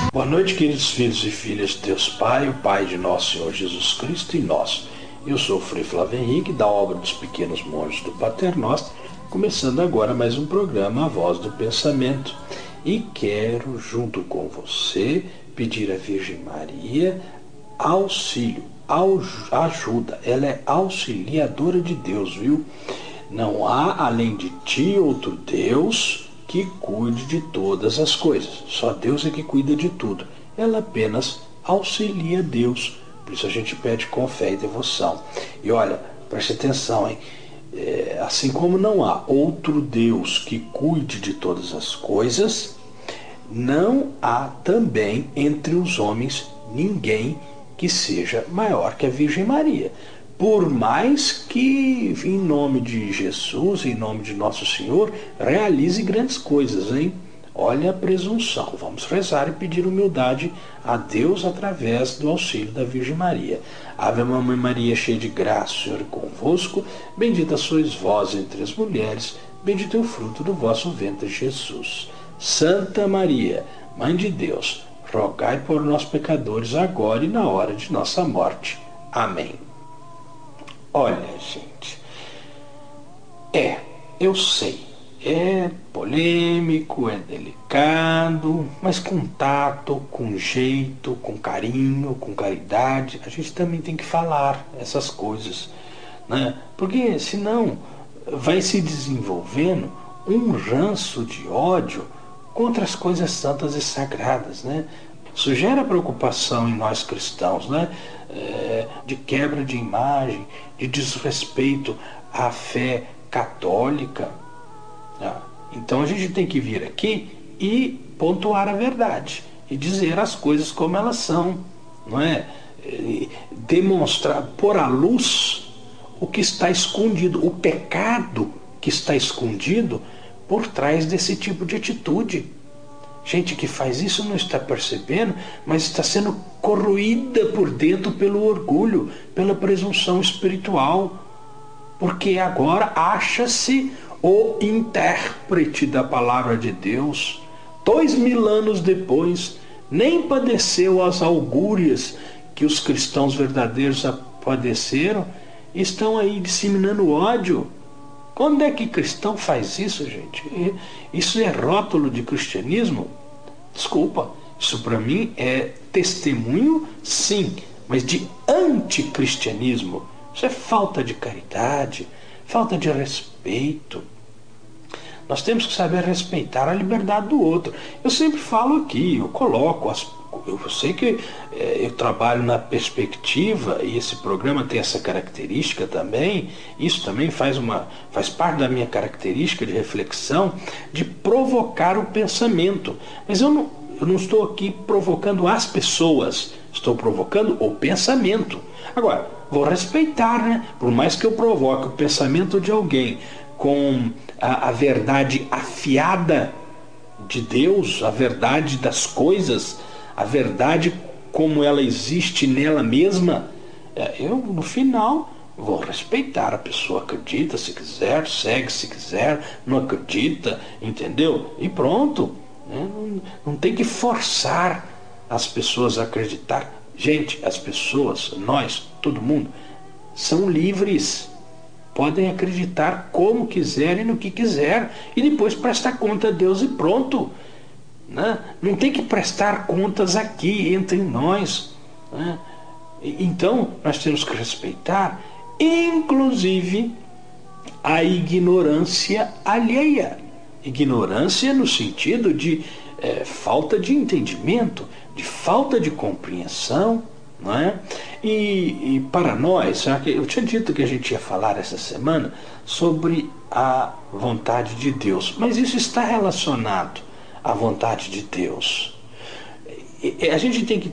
Boa noite, queridos filhos e filhas de Deus Pai, o Pai de nosso Senhor Jesus Cristo e nós. Eu sou o Frei Flávio Henrique, da obra dos Pequenos Monges do Pater Noster, começando agora mais um programa, A Voz do Pensamento. E quero, junto com você, pedir à Virgem Maria auxílio, ajuda. Ela é auxiliadora de Deus, viu? Não há, além de ti, outro Deus que cuide de todas as coisas. Só Deus é que cuida de tudo. Ela apenas auxilia Deus. Por isso a gente pede com fé e devoção. E olha, preste atenção, hein? Assim como não há outro Deus que cuide de todas as coisas, não há também entre os homens ninguém que seja maior que a Virgem Maria. Por mais que, em nome de Jesus, em nome de Nosso Senhor, realize grandes coisas, hein? Olha a presunção. Vamos rezar e pedir humildade a Deus através do auxílio da Virgem Maria. Ave Mamãe Maria, cheia de graça, o Senhor é convosco. Bendita sois vós entre as mulheres, bendito é o fruto do vosso ventre, Jesus. Santa Maria, Mãe de Deus, rogai por nós pecadores, agora e na hora de nossa morte. Amém. Olha, gente, eu sei, é polêmico, é delicado, mas com tato, com jeito, com carinho, com caridade, a gente também tem que falar essas coisas, né? Porque senão vai se desenvolvendo um ranço de ódio contra as coisas santas e sagradas, né? Isso gera preocupação em nós cristãos, né? De quebra de imagem, de desrespeito à fé católica. Então a gente tem que vir aqui e pontuar a verdade e dizer as coisas como elas são, não é? Demonstrar, pôr à luz o que está escondido, o pecado que está escondido por trás desse tipo de atitude. Gente que faz isso não está percebendo, mas está sendo corroída por dentro pelo orgulho, pela presunção espiritual. Porque agora acha-se o intérprete da palavra de Deus. 2000 anos depois, nem padeceu as augúrias que os cristãos verdadeiros padeceram, estão aí disseminando ódio. Quando é que cristão faz isso, gente? Isso é rótulo de cristianismo? Desculpa, isso para mim é testemunho, sim, mas de anticristianismo. Isso é falta de caridade, falta de respeito. Nós temos que saber respeitar a liberdade do outro. Eu sempre falo aqui, eu coloco eu sei que eu trabalho na perspectiva e esse programa tem essa característica também. Isso também faz parte da minha característica de reflexão, de provocar o pensamento. Mas eu não estou aqui provocando as pessoas, estou provocando o pensamento. Agora, vou respeitar, né? Por mais que eu provoque o pensamento de alguém com a verdade afiada de Deus, a verdade das coisas, a verdade como ela existe nela mesma, eu no final vou respeitar. A pessoa acredita se quiser, segue se quiser, não acredita, entendeu? E pronto, né? Não tem que forçar as pessoas a acreditar. Gente, as pessoas, nós, todo mundo, são livres. Podem acreditar como quiserem, no que quiser, e depois prestar conta a Deus e pronto. Não tem que prestar contas aqui entre nós, né? Então nós temos que respeitar, inclusive, a ignorância alheia. Ignorância no sentido de falta de entendimento, de falta de compreensão, não é? E para nós, eu tinha dito que a gente ia falar essa semana sobre a vontade de Deus, mas isso está relacionado à vontade de Deus. A gente tem que